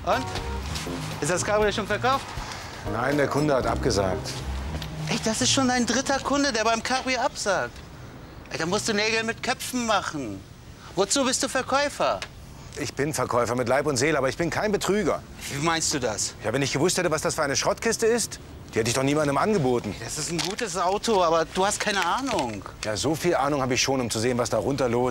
Und? Ist das Cabrio schon verkauft? Nein, der Kunde hat abgesagt. Ey, das ist schon dein dritter Kunde, der beim Cabrio absagt. Ey, da musst du Nägel mit Köpfen machen. Wozu bist du Verkäufer? Ich bin Verkäufer mit Leib und Seele, aber ich bin kein Betrüger. Wie meinst du das? Ja, wenn ich gewusst hätte, was das für eine Schrottkiste ist, die hätte ich doch niemandem angeboten. Das ist ein gutes Auto, aber du hast keine Ahnung. Ja, so viel Ahnung habe ich schon, um zu sehen, was da runter los